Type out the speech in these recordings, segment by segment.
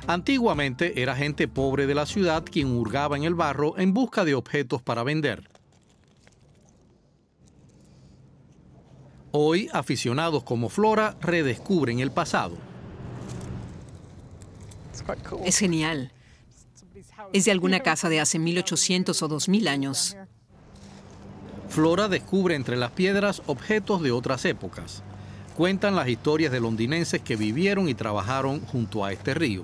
Antiguamente era gente pobre de la ciudad quien hurgaba en el barro en busca de objetos para vender. Hoy, aficionados como Flora redescubren el pasado. Es genial. Es de alguna casa de hace 1800 o 2000 años. Flora descubre entre las piedras objetos de otras épocas. Cuentan las historias de londinenses que vivieron y trabajaron junto a este río.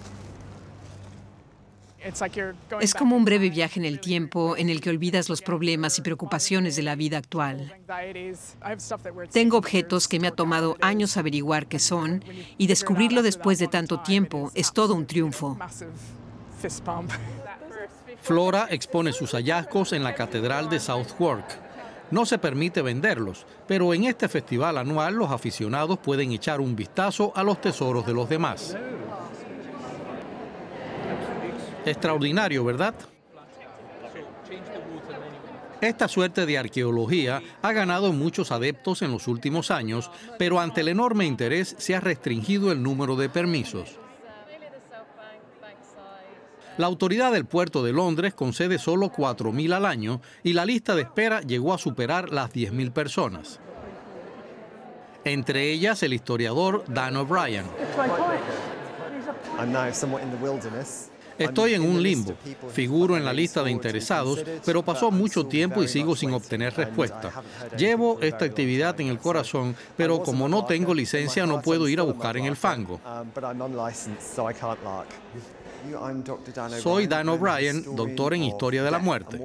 Es como un breve viaje en el tiempo en el que olvidas los problemas y preocupaciones de la vida actual. Tengo objetos que me ha tomado años averiguar qué son, y descubrirlo después de tanto tiempo es todo un triunfo. Flora expone sus hallazgos en la Catedral de Southwark. No se permite venderlos, pero en este festival anual los aficionados pueden echar un vistazo a los tesoros de los demás. Extraordinario, ¿verdad? Esta suerte de arqueología ha ganado muchos adeptos en los últimos años, pero ante el enorme interés se ha restringido el número de permisos. La autoridad del puerto de Londres concede solo 4.000 al año y la lista de espera llegó a superar las 10.000 personas. Entre ellas el historiador Dan O'Brien. Estoy en un limbo. Figuro en la lista de interesados, pero pasó mucho tiempo y sigo sin obtener respuesta. Llevo esta actividad en el corazón, pero como no tengo licencia no puedo ir a buscar en el fango. Soy Dan O'Brien, doctor en Historia de la Muerte.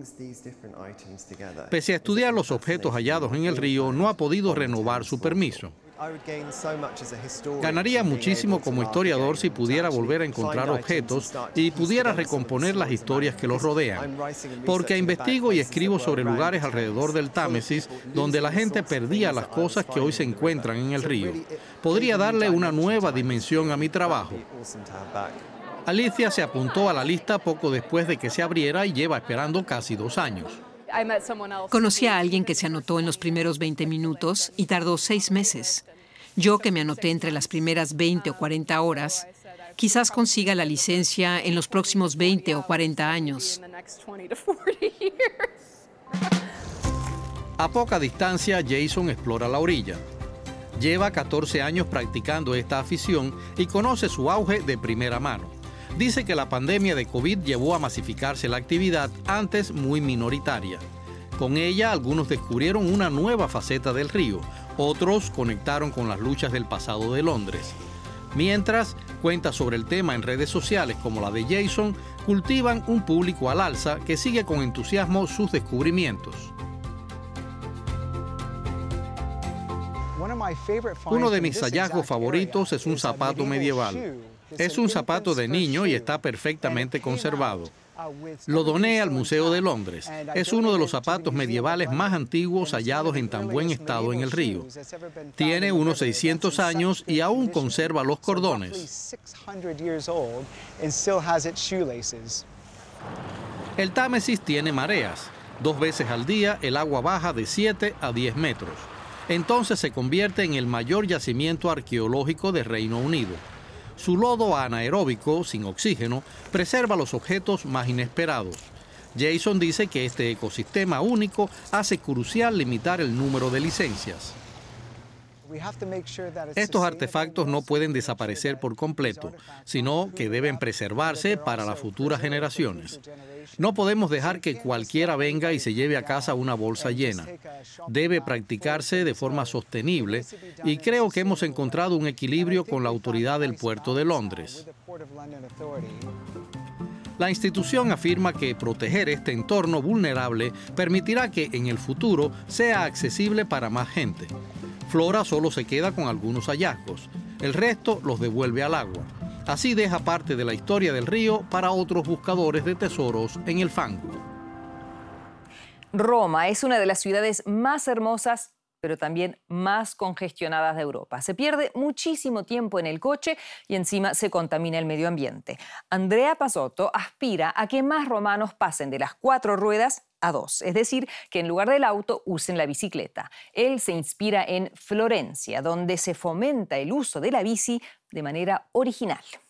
Pese a estudiar los objetos hallados en el río, no ha podido renovar su permiso. Ganaría muchísimo como historiador si pudiera volver a encontrar objetos y pudiera recomponer las historias que los rodean. Porque investigo y escribo sobre lugares alrededor del Támesis donde la gente perdía las cosas que hoy se encuentran en el río. Podría darle una nueva dimensión a mi trabajo. Alicia se apuntó a la lista poco después de que se abriera y lleva esperando casi 2 años. Conocí a alguien que se anotó en los primeros 20 minutos y tardó 6 meses. Yo, que me anoté entre las primeras 20 o 40 horas, quizás consiga la licencia en los próximos 20 o 40 años. A poca distancia, Jason explora la orilla. Lleva 14 años practicando esta afición y conoce su auge de primera mano. Dice que la pandemia de COVID llevó a masificarse la actividad, antes muy minoritaria. Con ella, algunos descubrieron una nueva faceta del río, otros conectaron con las luchas del pasado de Londres. Mientras, cuentas sobre el tema en redes sociales como la de Jason, cultivan un público al alza que sigue con entusiasmo sus descubrimientos. Uno de mis hallazgos favoritos es un zapato medieval. Es un zapato de niño y está perfectamente conservado. Lo doné al Museo de Londres. Es uno de los zapatos medievales más antiguos hallados en tan buen estado en el río. Tiene unos 600 años y aún conserva los cordones. El Támesis tiene mareas. 2 veces al día el agua baja de 7 a 10 metros. Entonces se convierte en el mayor yacimiento arqueológico de Reino Unido. Su lodo anaeróbico, sin oxígeno, preserva los objetos más inesperados. Jason dice que este ecosistema único hace crucial limitar el número de licencias. Estos artefactos no pueden desaparecer por completo, sino que deben preservarse para las futuras generaciones. No podemos dejar que cualquiera venga y se lleve a casa una bolsa llena. Debe practicarse de forma sostenible y creo que hemos encontrado un equilibrio con la autoridad del puerto de Londres. La institución afirma que proteger este entorno vulnerable permitirá que en el futuro sea accesible para más gente. Flora solo se queda con algunos hallazgos. El resto los devuelve al agua. Así deja parte de la historia del río para otros buscadores de tesoros en el fango. Roma es una de las ciudades más hermosas, pero también más congestionadas de Europa. Se pierde muchísimo tiempo en el coche y encima se contamina el medio ambiente. Andrea Pasotto aspira a que más romanos pasen de las 4 ruedas a 2, es decir, que en lugar del auto usen la bicicleta. Él se inspira en Florencia, donde se fomenta el uso de la bici de manera original.